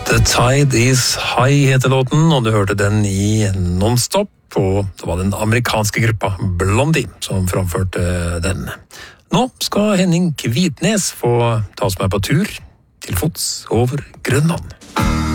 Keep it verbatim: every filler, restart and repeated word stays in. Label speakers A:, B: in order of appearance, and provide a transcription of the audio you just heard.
A: The Tide Is High heter låten, og du hørte den i non-stop, og det var den amerikanske gruppa Blondie som framførte den. Nå skal Henning Kvitnes få ta oss med på tur til fots over Grønland.